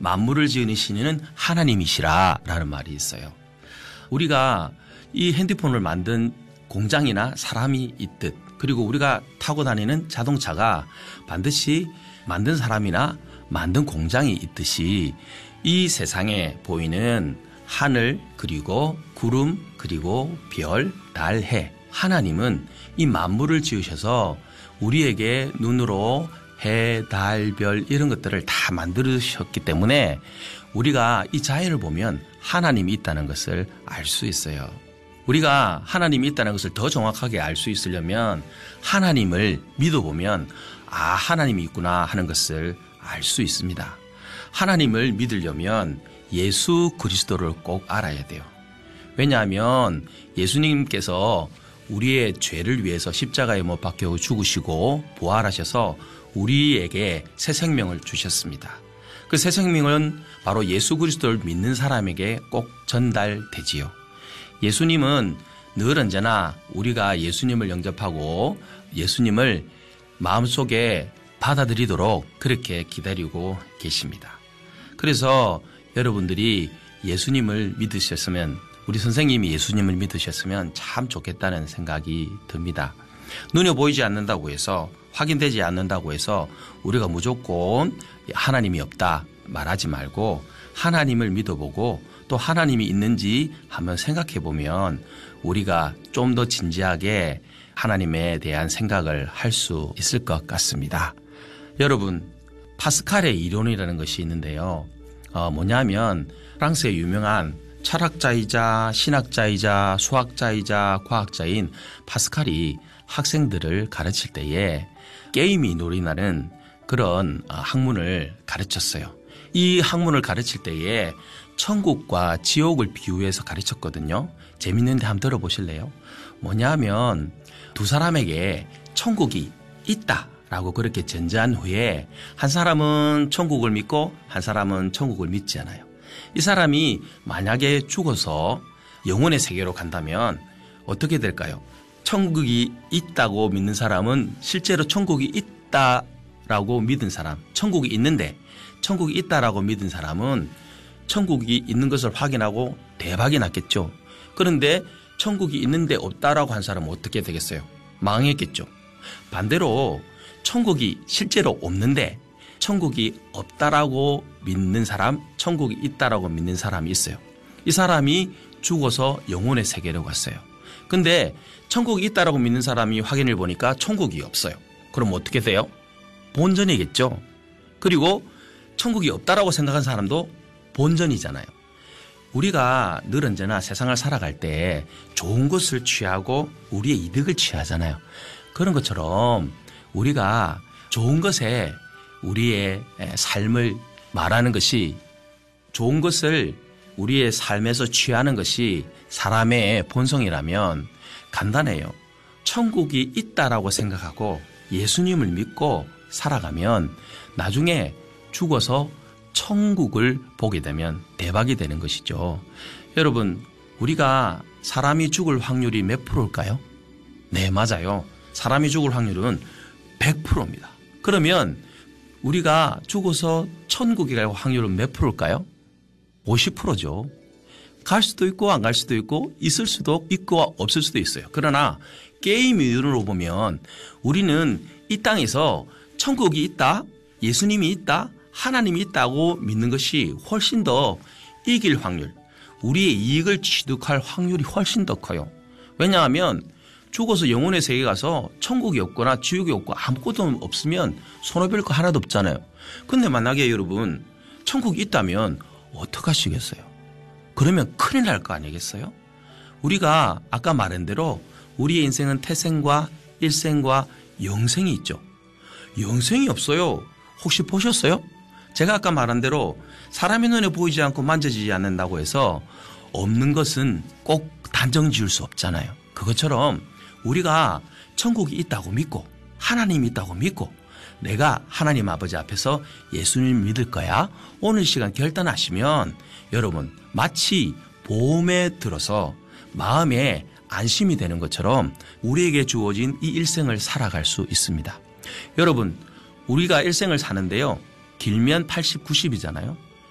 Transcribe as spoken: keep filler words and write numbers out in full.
만물을 지으시는 하나님이시라라는 말이 있어요. 우리가 이 핸드폰을 만든 공장이나 사람이 있듯, 그리고 우리가 타고 다니는 자동차가 반드시 만든 사람이나 만든 공장이 있듯이 이 세상에 보이는 하늘, 그리고 구름, 그리고 별, 달, 해, 하나님은 이 만물을 지으셔서 우리에게 눈으로 해, 달, 별 이런 것들을 다 만들으셨기 때문에 우리가 이 자연을 보면 하나님이 있다는 것을 알 수 있어요. 우리가 하나님이 있다는 것을 더 정확하게 알 수 있으려면 하나님을 믿어보면 아, 하나님이 있구나 하는 것을 알 수 있습니다. 하나님을 믿으려면 예수 그리스도를 꼭 알아야 돼요. 왜냐하면 예수님께서 우리의 죄를 위해서 십자가에 못 박혀 죽으시고 부활하셔서 우리에게 새 생명을 주셨습니다. 그 새 생명은 바로 예수 그리스도를 믿는 사람에게 꼭 전달되지요. 예수님은 늘 언제나 우리가 예수님을 영접하고 예수님을 마음속에 받아들이도록 그렇게 기다리고 계십니다. 그래서 여러분들이 예수님을 믿으셨으면, 우리 선생님이 예수님을 믿으셨으면 참 좋겠다는 생각이 듭니다. 눈에 보이지 않는다고 해서, 확인되지 않는다고 해서 우리가 무조건 하나님이 없다 말하지 말고 하나님을 믿어보고 또 하나님이 있는지 한번 생각해 보면 우리가 좀 더 진지하게 하나님에 대한 생각을 할 수 있을 것 같습니다. 여러분, 파스칼의 이론이라는 것이 있는데요. 어, 뭐냐면 프랑스의 유명한 철학자이자 신학자이자 수학자이자 과학자인 파스칼이 학생들을 가르칠 때에 게임이 놀이라는 그런 학문을 가르쳤어요. 이 학문을 가르칠 때에 천국과 지옥을 비유해서 가르쳤거든요. 재밌는데 한번 들어보실래요? 뭐냐면 두 사람에게 천국이 있다라고 그렇게 전제한 후에 한 사람은 천국을 믿고 한 사람은 천국을 믿지 않아요. 이 사람이 만약에 죽어서 영혼의 세계로 간다면 어떻게 될까요? 천국이 있다고 믿는 사람은 실제로 천국이 있다라고 믿은 사람, 천국이 있는데 천국이 있다라고 믿은 사람은 천국이 있는 것을 확인하고 대박이 났겠죠. 그런데 천국이 있는데 없다라고 한 사람은 어떻게 되겠어요? 망했겠죠. 반대로 천국이 실제로 없는데 천국이 없다라고 믿는 사람, 천국이 있다라고 믿는 사람이 있어요. 이 사람이 죽어서 영혼의 세계로 갔어요. 근데 천국이 있다라고 믿는 사람이 확인을 보니까 천국이 없어요. 그럼 어떻게 돼요? 본전이겠죠. 그리고 천국이 없다라고 생각한 사람도 본전이잖아요. 우리가 늘 언제나 세상을 살아갈 때 좋은 것을 취하고 우리의 이득을 취하잖아요. 그런 것처럼 우리가 좋은 것에 우리의 삶을 말하는 것이, 좋은 것을 우리의 삶에서 취하는 것이 사람의 본성이라면 간단해요. 천국이 있다라고 생각하고 예수님을 믿고 살아가면 나중에 죽어서 천국을 보게 되면 대박이 되는 것이죠. 여러분, 우리가 사람이 죽을 확률이 몇 프로일까요? 네, 맞아요. 사람이 죽을 확률은 백 퍼센트입니다. 그러면 우리가 죽어서 천국에 갈 확률은 몇 프로일까요? 오십 퍼센트죠. 갈 수도 있고 안 갈 수도 있고 있을 수도 있고 없을 수도 있어요. 그러나 게임 이론으로 보면 우리는 이 땅에서 천국이 있다, 예수님이 있다, 하나님이 있다고 믿는 것이 훨씬 더 이길 확률, 우리의 이익을 취득할 확률이 훨씬 더 커요. 왜냐하면 죽어서 영혼의 세계 가서 천국이 없거나 지옥이 없고 아무것도 없으면 손해볼 거 하나도 없잖아요. 근데 만약에 여러분 천국이 있다면 어떡하시겠어요? 그러면 큰일 날 거 아니겠어요? 우리가 아까 말한 대로 우리의 인생은 태생과 일생과 영생이 있죠. 영생이 없어요. 혹시 보셨어요? 제가 아까 말한 대로 사람의 눈에 보이지 않고 만져지지 않는다고 해서 없는 것은 꼭 단정 지을 수 없잖아요. 그것처럼 우리가 천국이 있다고 믿고 하나님이 있다고 믿고 내가 하나님 아버지 앞에서 예수님 믿을 거야, 오늘 시간 결단하시면 여러분 마치 보험에 들어서 마음에 안심이 되는 것처럼 우리에게 주어진 이 일생을 살아갈 수 있습니다. 여러분, 우리가 일생을 사는데요, 길면 팔십, 구십이잖아요.